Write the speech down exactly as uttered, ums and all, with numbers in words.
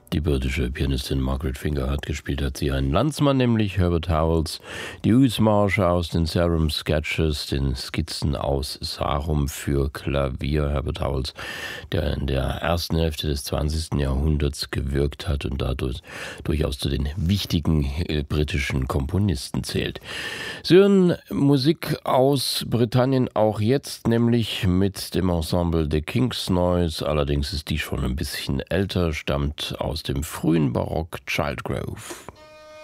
Die britische Pianistin Margaret Finger hat gespielt, hat sie einen Landsmann, nämlich Herbert Howells, die Hues-Marsche aus den Sarum Sketches, den Skizzen aus Sarum für Klavier. Herbert Howells, der in der ersten Hälfte des zwanzigsten Jahrhunderts gewirkt hat und dadurch durchaus zu den wichtigen äh, britischen Komponisten zählt. Sie hören Musik aus Britannien auch jetzt, nämlich mit dem Ensemble The King's Noise. Allerdings ist die schon ein bisschen älter, stammt aus dem frühen Barock, Childgrove.